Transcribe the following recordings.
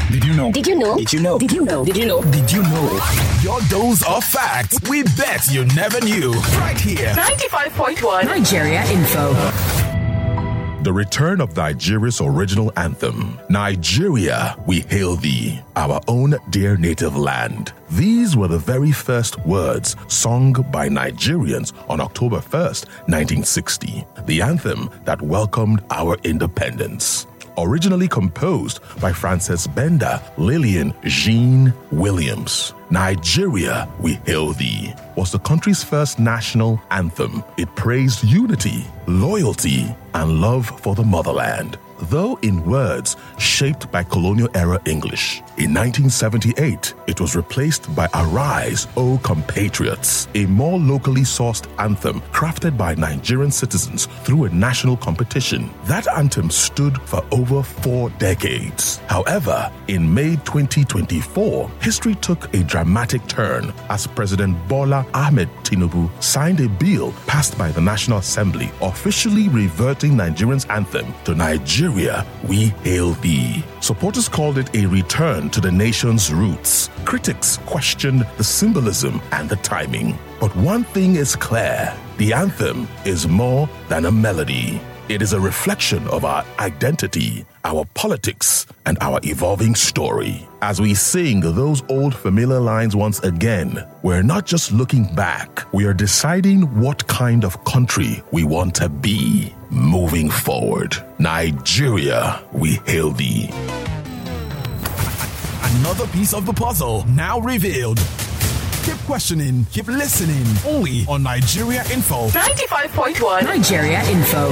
Did you know? Did you know? Did you know? Did you know? Did you know? Did you know? Your dose of facts we bet you never knew. Right here. 95.1 Nigeria Info. The return of Nigeria's original anthem, Nigeria, We Hail Thee, our own dear native land. These were the very first words sung by Nigerians on October 1st, 1960, the anthem that welcomed our independence. Originally composed by Frances Benda, Lillian Jean Williams. Nigeria, We Hail Thee was the country's first national anthem. It praised unity, loyalty, and love for the motherland, though in words shaped by colonial-era English. In 1978, it was replaced by Arise, O Compatriots, a more locally sourced anthem crafted by Nigerian citizens through a national competition. That anthem stood for over 4 decades. However, in May 2024, history took a dramatic turn as President Bola Ahmed Tinubu signed a bill passed by the National Assembly officially reverting Nigerians' anthem to Nigeria, We Hail Thee. Supporters called it a return to the nation's roots. Critics questioned the symbolism and the timing. But one thing is clear, the anthem is more than a melody. It is a reflection of our identity, our politics, and our evolving story. As we sing those old familiar lines once again, we're not just looking back, we are deciding what kind of country we want to be moving forward. Nigeria, we hail thee. Another piece of the puzzle now revealed. Keep questioning, keep listening. Only on Nigeria Info. 95.1 Nigeria Info.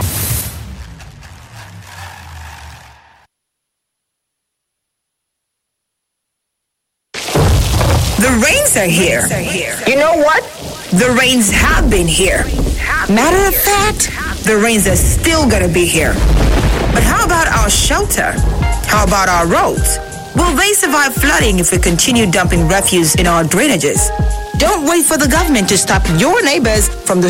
The rains are here. You know what? The rains have been here. Matter of fact, the rains are still gonna be here. But how about our shelter? How about our roads? Will they survive flooding if we continue dumping refuse in our drainages? Don't wait for the government to stop your neighbors from the